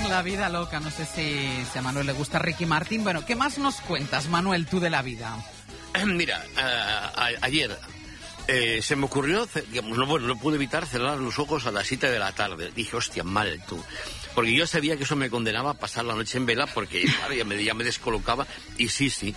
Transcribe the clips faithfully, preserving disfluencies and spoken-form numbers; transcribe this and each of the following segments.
La vida loca, no sé si, si a Manuel le gusta Ricky Martin. Bueno, ¿qué más nos cuentas, Manuel, tú de la vida? Mira, uh, a, ayer eh, se me ocurrió, digamos, no, bueno, no pude evitar cerrar los ojos a las siete de la tarde. Dije, hostia, mal tú. Porque yo sabía que eso me condenaba a pasar la noche en vela, porque claro, ya, me, ya me descolocaba, y sí, sí.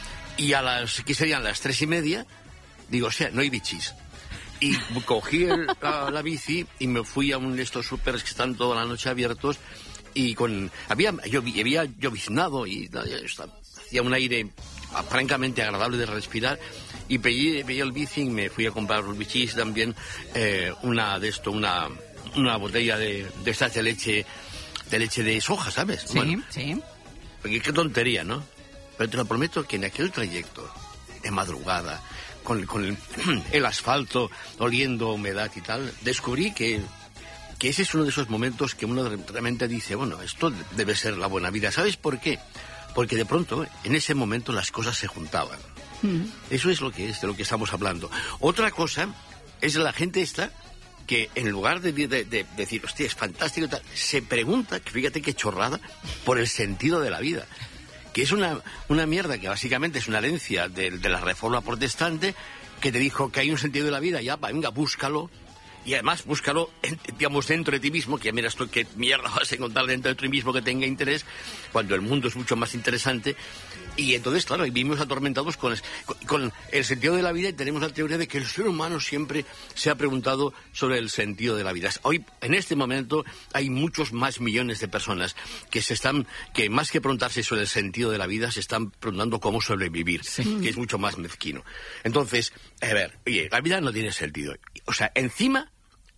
Y a las, ¿qué serían? Las tres y media, digo, o sea, no hay bichis. Y cogí el, la, la bici y me fui a uno de estos súperes que están toda la noche abiertos, y con había yo había lloviznado y hacía un aire francamente agradable de respirar, y pedí, pedí el bici y me fui a comprar los bichis también, eh, una de esto, una, una botella de, de estas de leche, de leche de soja, ¿sabes? Sí, bueno, sí. Porque qué tontería, ¿no? Pero te lo prometo que en aquel trayecto, de madrugada, con, con el, el asfalto oliendo humedad y tal, descubrí que, que ese es uno de esos momentos que uno realmente dice, bueno, esto debe ser la buena vida. ¿Sabes por qué? Porque de pronto, en ese momento, las cosas se juntaban. Mm. Eso es lo que es, de lo que estamos hablando. Otra cosa es la gente esta que en lugar de, de, de decir, hostia, es fantástico y tal, se pregunta, que fíjate qué chorrada, por el sentido de la vida. Que es una, una mierda que básicamente es una herencia de, de la Reforma Protestante, que te dijo que hay un sentido de la vida, ya, venga, búscalo. Y además, búscalo, digamos, dentro de ti mismo, que ya miras tú qué mierda vas a encontrar dentro de ti mismo que tenga interés, cuando el mundo es mucho más interesante. Y entonces, claro, vivimos atormentados con, con el sentido de la vida, y tenemos la teoría de que el ser humano siempre se ha preguntado sobre el sentido de la vida. Hoy, en este momento, hay muchos más millones de personas que se están, que más que preguntarse sobre el sentido de la vida, se están preguntando cómo sobrevivir, sí. Que es mucho más mezquino. Entonces, a ver, oye, la vida no tiene sentido. O sea, encima...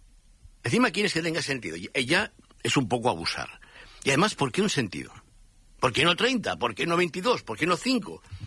Encima quieres que tenga sentido. Y ya es un poco abusar. Y además, ¿por qué un sentido? ¿Por qué no treinta? ¿Por qué no veintidós? ¿Por qué no cinco?